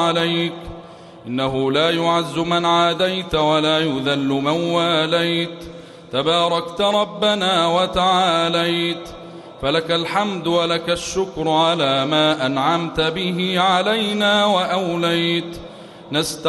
عليك، إنه لا يعز من عاديت ولا يذل من واليت، تباركت ربنا وتعاليت، فلك الحمد ولك الشكر على ما أنعمت به علينا وأوليت.